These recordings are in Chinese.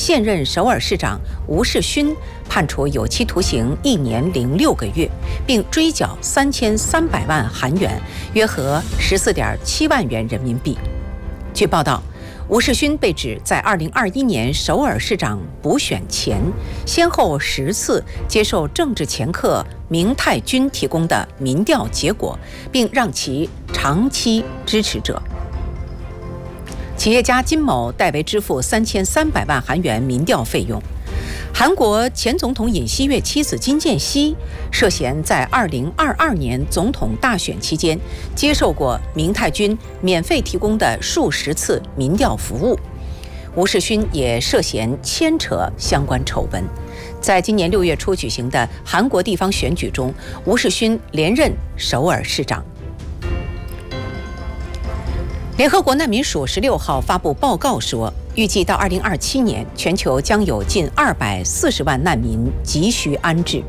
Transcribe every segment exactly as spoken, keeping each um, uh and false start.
现任首尔市长吴世勋判处有期徒刑一年零六个月，并追缴三千三百万韩元，约合十四点七万元人民币。据报道，吴世勋被指在二零二一年首尔市长补选前，先后十次接受政治掮客明泰君提供的民调结果，并让其长期支持者。企业家金某代为支付三千三百万韩元民调费用。韩国前总统尹锡悦妻子金建熙涉嫌在二零二二年总统大选期间接受过明泰君免费提供的数十次民调服务。吴世勋也涉嫌牵扯相关丑闻。在今年六月初举行的韩国地方选举中，吴世勋连任首尔市长。联合国难民署十六号发布报告说，预计到二零二七年，全球将有近二百四十万难民急需安置。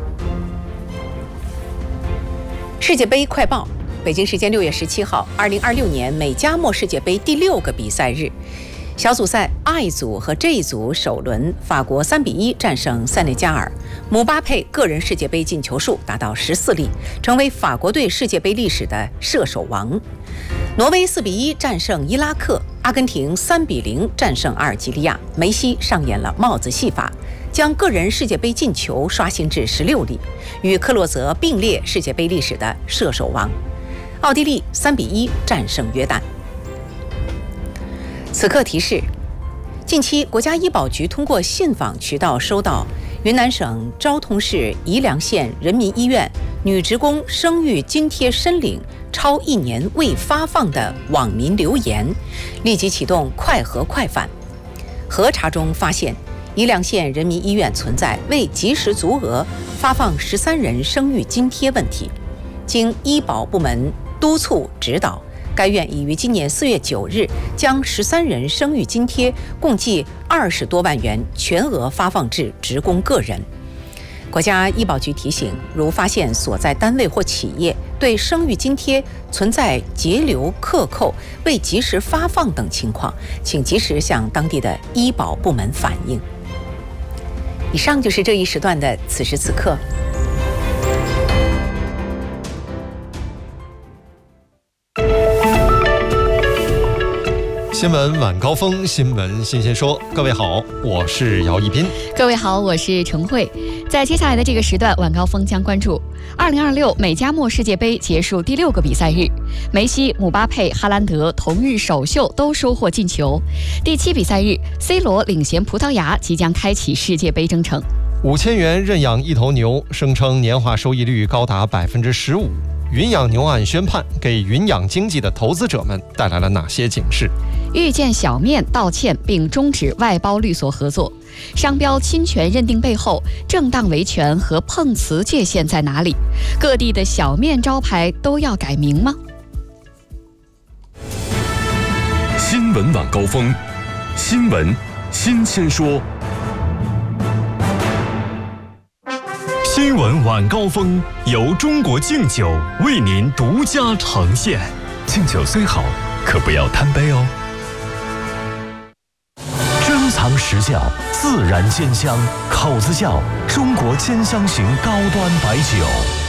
世界杯快报：北京时间六月十七号，二零二六年美加墨世界杯第六个比赛日，小组赛 I 组和 J 组首轮，法国三比一战胜塞内加尔，姆巴佩个人世界杯进球数达到十四粒，成为法国队世界杯历史的射手王。挪威四比一战胜伊拉克，阿根廷三比零战胜阿尔及利亚，梅西上演了帽子戏法，将个人世界杯进球刷新至十六粒，与克洛泽并列世界杯历史的射手王。奥地利三比一战胜约旦。此刻提示：近期国家医保局通过信访渠道收到云南省昭通市宜良县人民医院女职工生育津贴申领超一年未发放的网民留言，立即启动快核快返。核查中发现，宜良县人民医院存在未及时足额发放十三人生育津贴问题。经医保部门督促指导，该院已于今年四月九日将十三人生育津贴共计二十多万元全额发放至职工个人。国家医保局提醒，如发现所在单位或企业对生育津贴存在截留、克扣、未及时发放等情况，请及时向当地的医保部门反映。以上就是这一时段的此时此刻。 新闻晚高峰，新闻新鲜说。各位好，我是姚一斌。 各位好，我是程慧。在接下来的这个时段，晚高峰将关注二零二六美加墨世界杯结束第六个比赛日，梅西、姆巴佩、哈兰德同日首秀都收获进球。第七比赛日 ，C 罗领衔葡萄牙即将开启世界杯征程。 五千元认养一头牛，声称年化收益率高达百分之十五。云养牛案宣判，给云养经济的投资者们带来了哪些警示？ 遇见小面道歉并终止外包律所合作，商标侵权认定背后正当维权和碰瓷界限在哪里？各地的小面招牌都要改名吗？ 新闻晚高峰，新闻新鲜说。新闻晚高峰由中国敬酒为您独家呈现。敬酒虽好，可不要贪杯哦。珍藏实窖，自然煎香，口子窖中国煎香型高端白酒。